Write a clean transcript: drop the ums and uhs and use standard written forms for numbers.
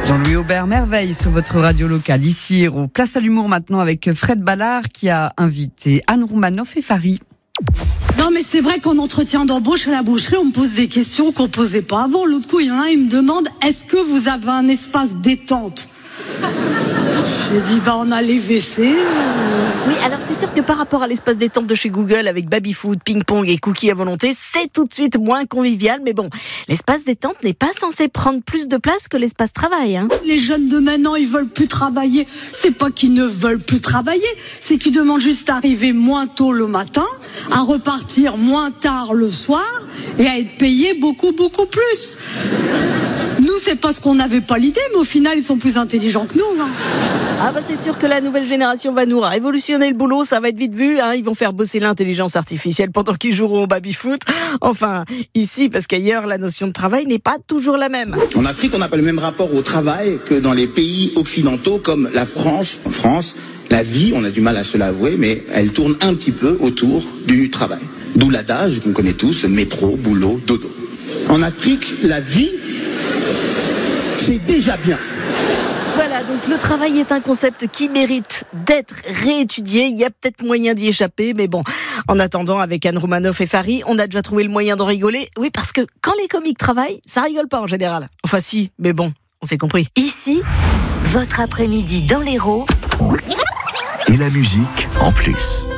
Jean-Louis Aubert, merveille sur votre radio locale. Ici, au Place à l'humour maintenant avec Fred Ballard qui a invité Anne Roumanoff et Farid. Non mais c'est vrai qu'en entretien d'embauche à la boucherie, on me pose des questions qu'on posait pas avant. L'autre coup, il y en a un, il me demande « Est-ce que vous avez un espace détente ?» J'ai dit « on a les WC. » Oui, alors c'est sûr que par rapport à l'espace détente de chez Google avec baby-food, ping-pong et cookies à volonté, c'est tout de suite moins convivial. Mais bon, l'espace détente n'est pas censé prendre plus de place que l'espace travail. Les jeunes de maintenant, ils veulent plus travailler. C'est pas qu'ils ne veulent plus travailler, c'est qu'ils demandent juste à arriver moins tôt le matin, à repartir moins tard le soir et à être payés beaucoup, beaucoup plus. Nous, c'est parce qu'on n'avait pas l'idée, mais au final, ils sont plus intelligents que nous. Ah bah c'est sûr que la nouvelle génération va nous révolutionner le boulot, ça va être vite vu. Ils vont faire bosser l'intelligence artificielle pendant qu'ils joueront au baby-foot. Enfin, ici, parce qu'ailleurs, la notion de travail n'est pas toujours la même. En Afrique, on n'a pas le même rapport au travail que dans les pays occidentaux comme la France. En France, la vie, on a du mal à se l'avouer, mais elle tourne un petit peu autour du travail. D'où l'adage qu'on connaît tous, métro, boulot, dodo. En Afrique, la vie, c'est déjà bien. Voilà, donc le travail est un concept qui mérite d'être réétudié. Il y a peut-être moyen d'y échapper, mais bon, en attendant, avec Anne Roumanoff et Farid, on a déjà trouvé le moyen d'en rigoler. Oui, parce que quand les comiques travaillent, ça rigole pas en général. Enfin si, mais bon, on s'est compris. Ici, votre après-midi dans l'Hérault. Et la musique en plus.